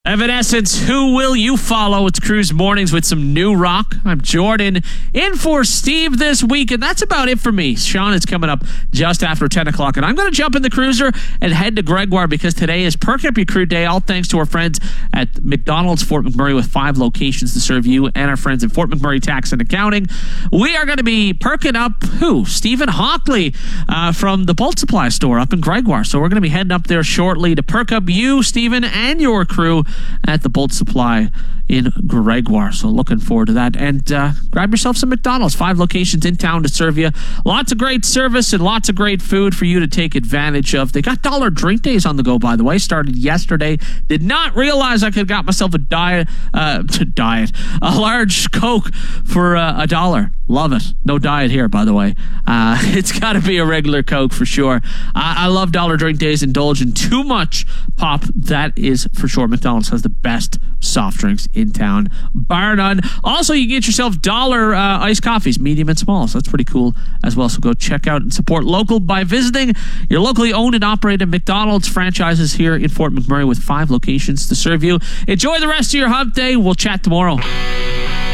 Evanescence, who will you follow? It's Cruise Mornings with some new rock. I'm Jordan, in for Steve this week, and that's about it for me. Sean is coming up just after 10 o'clock, and I'm going to jump in the cruiser and head to Gregoire because today is Perk Up Your Crew Day, all thanks to our friends at McDonald's Fort McMurray with 5 locations to serve you and our friends at Fort McMurray Tax and Accounting. We are going to be perking up Stephen Hockley from the Bolt Supply store up in Gregoire. So we're going to be heading up there shortly to perk up you, Stephen, and your crew at the Bolt Supply in Gregoire. So looking forward to that. And grab yourself some McDonald's. 5 locations in town to serve you. Lots of great service and lots of great food for you to take advantage of. They got dollar drink days on the go, by the way. Started yesterday. Did not realize I could have got myself a large Coke for $1. Love it. No diet here, by the way. It's got to be a regular Coke for sure. I love dollar drink days. Indulge in too much pop. That is for sure. McDonald's has the best soft drinks in town, bar none. Also, you get yourself dollar iced coffees, medium and small. So that's pretty cool as well. So go check out and support local by visiting your locally owned and operated McDonald's franchises here in Fort McMurray with 5 locations to serve you. Enjoy the rest of your hump day. We'll chat tomorrow.